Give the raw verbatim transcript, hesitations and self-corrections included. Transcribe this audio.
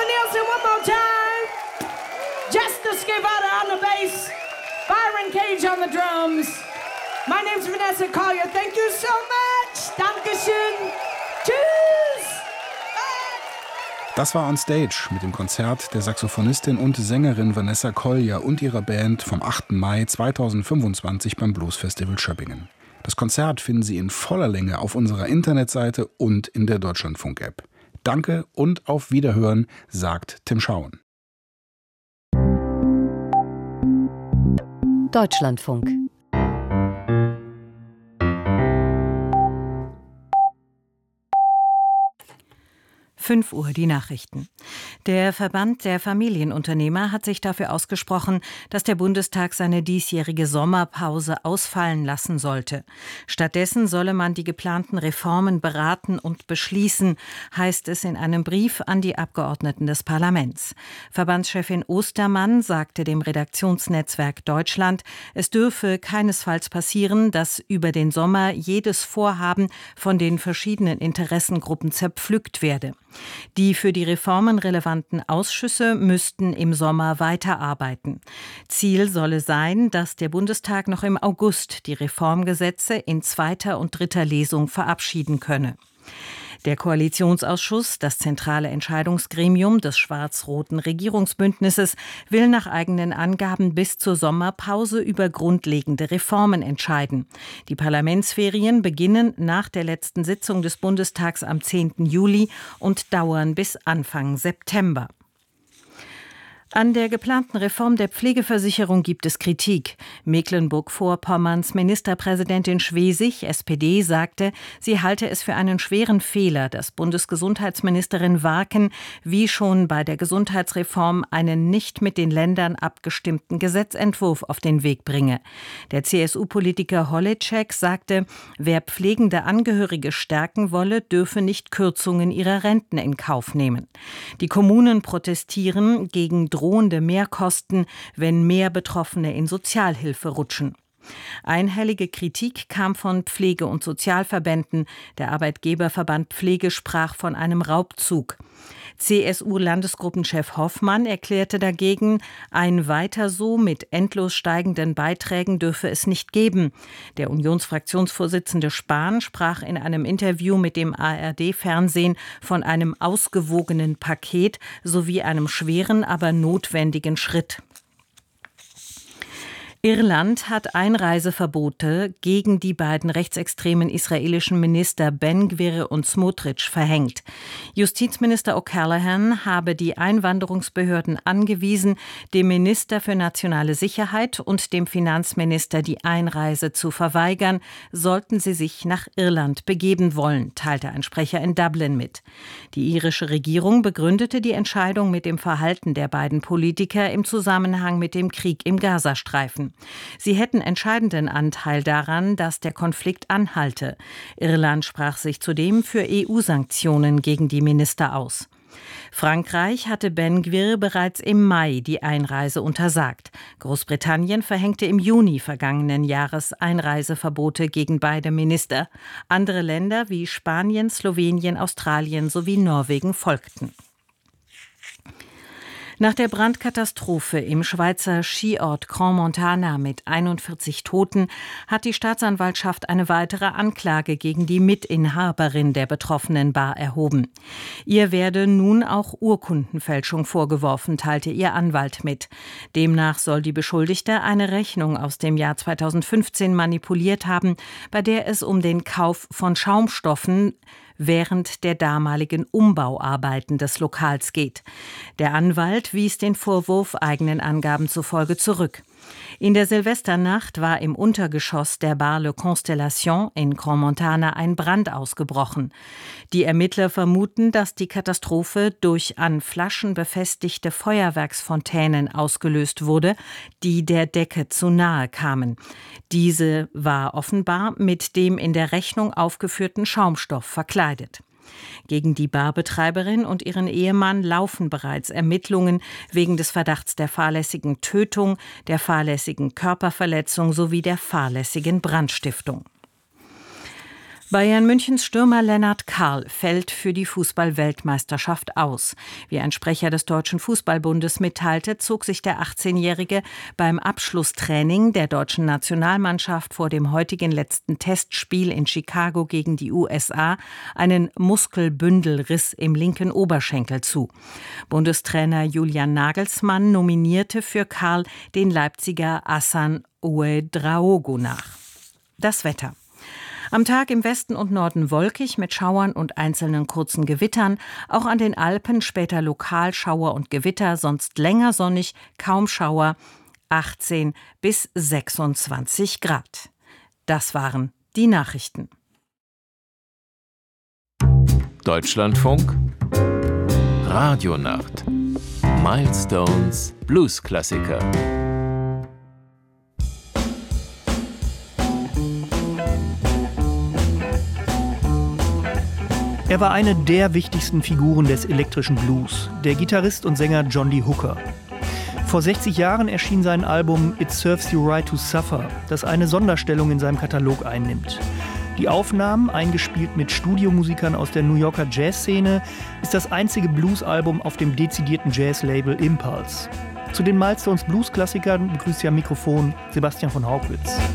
Jennifer Nielsen one more time. Jessica Skivata on the bass. Byron Cage on the drums. My name's Vanessa Collier. Thank you so much. Dankeschön. Tschüss. Das war On Stage mit dem Konzert der Saxophonistin und Sängerin Vanessa Collier und ihrer Band vom achten Mai zweitausendfünfundzwanzig beim Bluesfestival Schöppingen. Das Konzert finden Sie in voller Länge auf unserer Internetseite und in der Deutschlandfunk-App. Danke und auf Wiederhören, sagt Tim Schauen. Deutschlandfunk. fünf Uhr die Nachrichten. Der Verband der Familienunternehmer hat sich dafür ausgesprochen, dass der Bundestag seine diesjährige Sommerpause ausfallen lassen sollte. Stattdessen solle man die geplanten Reformen beraten und beschließen, heißt es in einem Brief an die Abgeordneten des Parlaments. Verbandschefin Ostermann sagte dem Redaktionsnetzwerk Deutschland, es dürfe keinesfalls passieren, dass über den Sommer jedes Vorhaben von den verschiedenen Interessengruppen zerpflückt werde. Die für die Reformen relevanten Ausschüsse müssten im Sommer weiterarbeiten. Ziel solle sein, dass der Bundestag noch im August die Reformgesetze in zweiter und dritter Lesung verabschieden könne. Der Koalitionsausschuss, das zentrale Entscheidungsgremium des schwarz-roten Regierungsbündnisses, will nach eigenen Angaben bis zur Sommerpause über grundlegende Reformen entscheiden. Die Parlamentsferien beginnen nach der letzten Sitzung des Bundestags am zehnten Juli und dauern bis Anfang September. An der geplanten Reform der Pflegeversicherung gibt es Kritik. Mecklenburg-Vorpommerns Ministerpräsidentin Schwesig, S P D, sagte, sie halte es für einen schweren Fehler, dass Bundesgesundheitsministerin Warken wie schon bei der Gesundheitsreform einen nicht mit den Ländern abgestimmten Gesetzentwurf auf den Weg bringe. Der C S U-Politiker Holitschek sagte, wer pflegende Angehörige stärken wolle, dürfe nicht Kürzungen ihrer Renten in Kauf nehmen. Die Kommunen protestieren gegen drohende Mehrkosten, wenn mehr Betroffene in Sozialhilfe rutschen. Einhellige Kritik kam von Pflege- und Sozialverbänden. Der Arbeitgeberverband Pflege sprach von einem Raubzug. C S U-Landesgruppenchef Hoffmann erklärte dagegen, ein Weiter so mit endlos steigenden Beiträgen dürfe es nicht geben. Der Unionsfraktionsvorsitzende Spahn sprach in einem Interview mit dem A R D-Fernsehen von einem ausgewogenen Paket sowie einem schweren, aber notwendigen Schritt. Irland hat Einreiseverbote gegen die beiden rechtsextremen israelischen Minister Ben-Gvir und Smotrich verhängt. Justizminister O'Callaghan habe die Einwanderungsbehörden angewiesen, dem Minister für nationale Sicherheit und dem Finanzminister die Einreise zu verweigern, sollten sie sich nach Irland begeben wollen, teilte ein Sprecher in Dublin mit. Die irische Regierung begründete die Entscheidung mit dem Verhalten der beiden Politiker im Zusammenhang mit dem Krieg im Gazastreifen. Sie hätten entscheidenden Anteil daran, dass der Konflikt anhalte. Irland sprach sich zudem für E U-Sanktionen gegen die Minister aus. Frankreich hatte Ben-Gvir bereits im Mai die Einreise untersagt. Großbritannien verhängte im Juni vergangenen Jahres Einreiseverbote gegen beide Minister. Andere Länder wie Spanien, Slowenien, Australien sowie Norwegen folgten. Nach der Brandkatastrophe im Schweizer Skiort Crans-Montana mit einundvierzig Toten hat die Staatsanwaltschaft eine weitere Anklage gegen die Mitinhaberin der betroffenen Bar erhoben. Ihr werde nun auch Urkundenfälschung vorgeworfen, teilte ihr Anwalt mit. Demnach soll die Beschuldigte eine Rechnung aus dem Jahr zweitausendfünfzehn manipuliert haben, bei der es um den Kauf von Schaumstoffen während der damaligen Umbauarbeiten des Lokals geht. Der Anwalt wies den Vorwurf eigenen Angaben zufolge zurück. In der Silvesternacht war im Untergeschoss der Bar Le Constellation in Crans-Montana ein Brand ausgebrochen. Die Ermittler vermuten, dass die Katastrophe durch an Flaschen befestigte Feuerwerksfontänen ausgelöst wurde, die der Decke zu nahe kamen. Diese war offenbar mit dem in der Rechnung aufgeführten Schaumstoff verkleidet. Gegen die Barbetreiberin und ihren Ehemann laufen bereits Ermittlungen wegen des Verdachts der fahrlässigen Tötung, der fahrlässigen Körperverletzung sowie der fahrlässigen Brandstiftung. Bayern Münchens Stürmer Lennart Karl fällt für die Fußball-Weltmeisterschaft aus. Wie ein Sprecher des Deutschen Fußballbundes mitteilte, zog sich der achtzehnjährige beim Abschlusstraining der deutschen Nationalmannschaft vor dem heutigen letzten Testspiel in Chicago gegen die U S A einen Muskelbündelriss im linken Oberschenkel zu. Bundestrainer Julian Nagelsmann nominierte für Karl den Leipziger Hassan Ouedraogo nach. Das Wetter. Am Tag im Westen und Norden wolkig mit Schauern und einzelnen kurzen Gewittern. Auch an den Alpen später lokal Schauer und Gewitter, sonst länger sonnig, kaum Schauer. achtzehn bis sechsundzwanzig Grad. Das waren die Nachrichten. Deutschlandfunk Radionacht. Milestones Bluesklassiker. Er war eine der wichtigsten Figuren des elektrischen Blues, der Gitarrist und Sänger John Lee Hooker. Vor sechzig Jahren erschien sein Album It Serves You Right to Suffer, das eine Sonderstellung in seinem Katalog einnimmt. Die Aufnahmen, eingespielt mit Studiomusikern aus der New Yorker Jazzszene, ist das einzige Blues-Album auf dem dezidierten Jazz-Label Impulse. Zu den Milestones Blues-Klassikern begrüßt Sie am Mikrofon Sebastian von Haugwitz.